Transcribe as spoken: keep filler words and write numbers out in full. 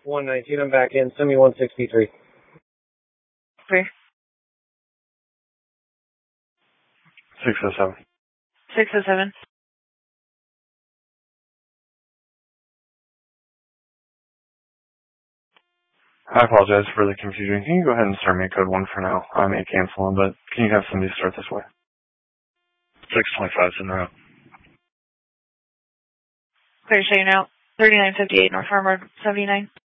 one nineteen, I'm back in. Send me one sixty-three. Three. six oh seven. six oh seven. I apologize for the confusion. Can you go ahead and start me code one for now? I may cancel them, but can you have somebody start this way? six twenty-five in the row. Clear shading out. thirty-nine fifty-eight North Farm Road, seventy-nine.